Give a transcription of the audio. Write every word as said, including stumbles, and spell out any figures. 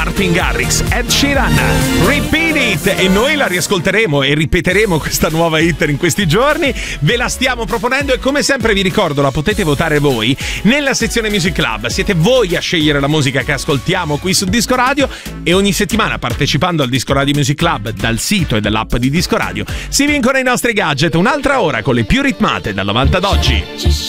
Martin Garrix, Ed Sheeran, Repeat It, e noi la riascolteremo e ripeteremo questa nuova hit in questi giorni, ve la stiamo proponendo e come sempre vi ricordo la potete votare voi nella sezione Music Club, siete voi a scegliere la musica che ascoltiamo qui su Disco Radio e ogni settimana partecipando al Disco Radio Music Club dal sito e dall'app di Disco Radio si vincono i nostri gadget, un'altra ora con le più ritmate dal novanta ad oggi.